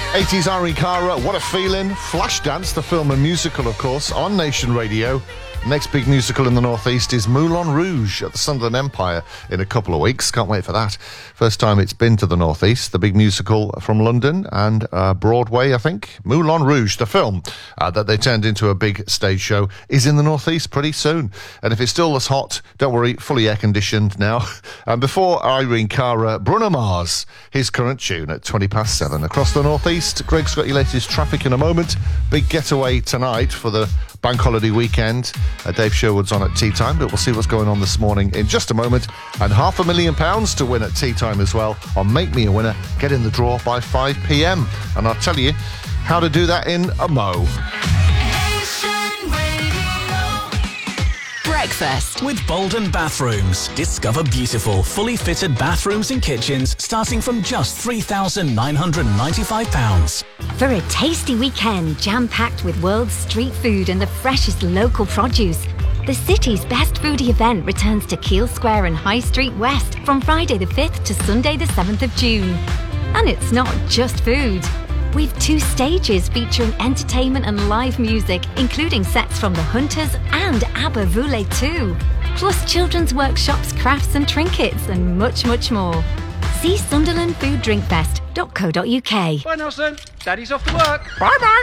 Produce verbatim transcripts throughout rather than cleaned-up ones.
eighties Irene Cara, What a Feeling. Flashdance, the film and musical, of course, on Nation Radio. Next big musical in the Northeast is Moulin Rouge at the Sunderland Empire in a couple of weeks. Can't wait for that. First time it's been to the Northeast. The big musical from London and uh, Broadway, I think. Moulin Rouge, the film uh, that they turned into a big stage show, is in the Northeast pretty soon. And if it's still as hot, don't worry, fully air-conditioned now. And before Irene Cara, Bruno Mars, his current tune at twenty past seven. Across the Northeast, Greg's got your latest traffic in a moment. Big getaway tonight for the bank holiday weekend. Uh, Dave Sherwood's on at tea time, but we'll see what's going on this morning in just a moment. And half a million pounds to win at tea time as well on Make Me a Winner. Get in the draw by five p.m. And I'll tell you how to do that in a mo. Breakfast with Bolden Bathrooms. Discover beautiful, fully fitted bathrooms and kitchens starting from just three thousand nine hundred ninety-five pounds. For a tasty weekend jam-packed with world street food and the freshest local produce, the city's best foodie event returns to Keele Square and High Street West from Friday the fifth to Sunday the seventh of June. And it's not just food. We've two stages featuring entertainment and live music, including sets from The Hunters and ABBA Voulez too. Plus children's workshops, crafts and trinkets, and much, much more. See sunderland food drink fest dot co dot uk. Bye, Nelson. Daddy's off to work. Bye-bye.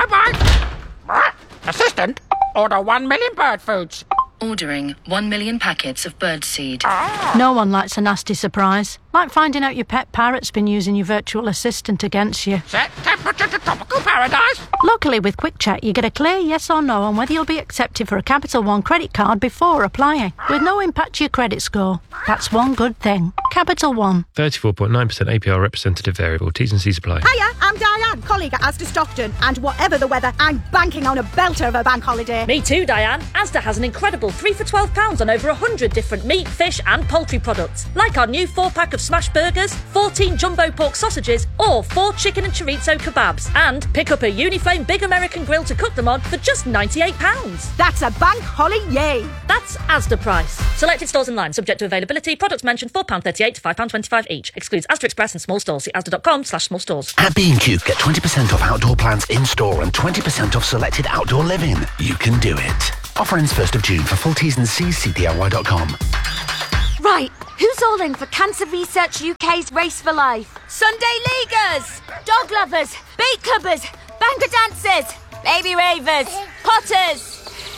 Bye-bye. Assistant, order one million bird foods. Ordering one million packets of birdseed. Ah. No one likes a nasty surprise. Like finding out your pet parrot's been using your virtual assistant against you. Set temperature to tropical paradise. Luckily, with Quick Check, you get a clear yes or no on whether you'll be accepted for a Capital One credit card before applying, with no impact to your credit score. That's one good thing. Capital One. thirty-four point nine percent A P R representative variable. T's and C's apply. Hiya, I'm Diane, colleague at Asda Stockton, and whatever the weather, I'm banking on a belter of a bank holiday. Me too, Diane. Asda has an incredible three for twelve pounds on over one hundred different meat, fish and poultry products, like our new four-pack of smash burgers, fourteen jumbo pork sausages, or four chicken and chorizo kebabs. And pick up a Uniflame Big American Grill to cook them on for just ninety-eight pounds. That's a bank holly yay. That's Asda price. Selected stores in line, subject to availability. Products mentioned four pounds thirty-eight to five pounds twenty-five each. Excludes Asda Express and small stores. See asda.com slash small stores. At B and Q, get twenty percent off outdoor plants in-store and twenty percent off selected outdoor living. You can do it. Offer ends first of June. For full T's and C's, see D I Y dot com. Right, who's all in for Cancer Research U K's Race for Life? Sunday Leaguers, dog lovers, beat clubbers, banker dancers, baby ravers, potters.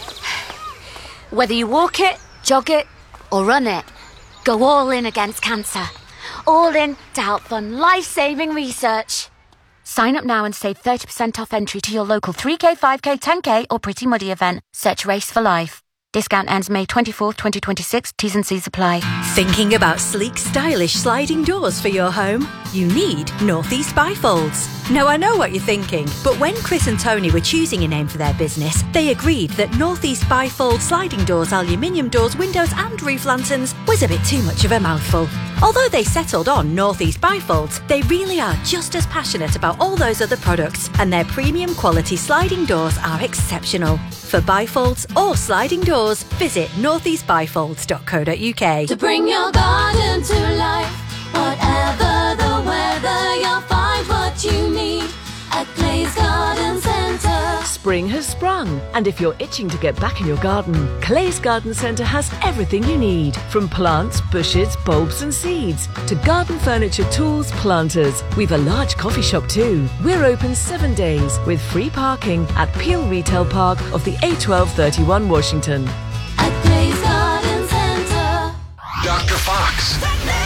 Whether you walk it, jog it, or run it, go all in against cancer. All in to help fund life-saving research. Sign up now and save thirty percent off entry to your local three K, five K, ten K or Pretty Muddy event. Search Race for Life. Discount ends May twenty-fourth, twenty twenty-six. T's and C's apply. Thinking about sleek, stylish sliding doors for your home? You need Northeast Bifolds. Now, I know what you're thinking, but when Chris and Tony were choosing a name for their business, they agreed that Northeast Bifold sliding doors, aluminium doors, windows and roof lanterns was a bit too much of a mouthful. Although they settled on Northeast Bifolds, they really are just as passionate about all those other products, and their premium quality sliding doors are exceptional. For bifolds or sliding doors, visit northeast bifolds dot co dot uk. To bring your garden to life, whatever the weather, you'll find what you need at Clay's Garden Centre. Spring has sprung, and if you're itching to get back in your garden, Clay's Garden Centre has everything you need, from plants, bushes, bulbs and seeds, to garden furniture, tools, planters. We've a large coffee shop too. We're open seven days with free parking at Peel Retail Park of the A twelve thirty-one Washington. At Clay's Garden Centre. Doctor Fox.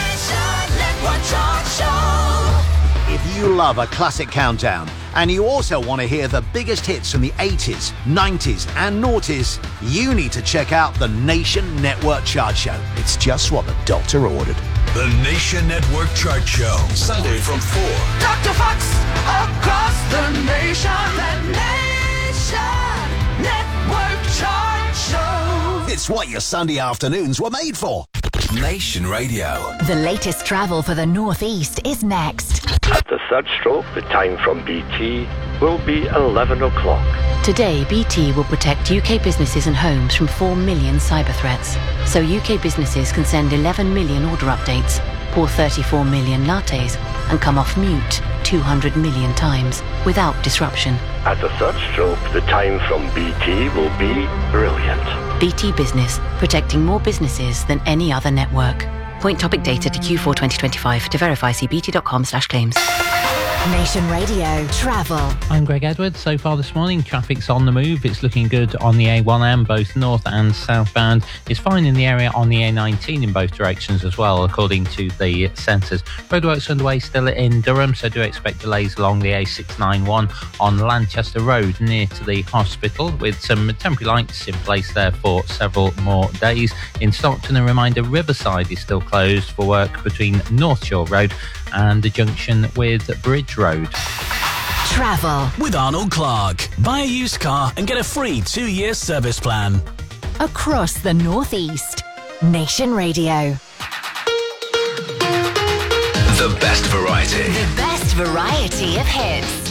If you love a classic countdown and you also want to hear the biggest hits from the eighties, nineties and noughties, you need to check out the Nation Network Chart Show. It's just what the doctor ordered. The Nation Network Chart Show, Sunday from four. Doctor Fox across the nation. The Nation Network Chart Show. It's what your Sunday afternoons were made for. Nation Radio. The latest travel for the Northeast is next. At the third stroke, the time from B T will be eleven o'clock. Today, B T will protect U K businesses and homes from four million cyber threats. So U K businesses can send eleven million order updates, pour thirty-four million lattes, and come off mute two hundred million times without disruption. At a third stroke, the time from B T will be brilliant. B T Business, protecting more businesses than any other network. Point topic data to Q four twenty twenty-five. To verify, see bt.com slash claims. Nation Radio Travel. I'm Greg Edwards. So far this morning, traffic's on the move. It's looking good on the A one M, both north and southbound. It's fine in the area on the A nineteen in both directions as well, according to the sensors. Roadworks underway still in Durham, so do expect delays along the A six ninety-one on Lanchester Road near to the hospital, with some temporary lights in place there for several more days. In Stockton, a reminder, Riverside is still closed for work between North Shore Road and the junction with Bridge Road. Travel with Arnold Clark. Buy a used car and get a free two-year service plan. Across the Northeast. Nation Radio. The best variety. The best variety of hits.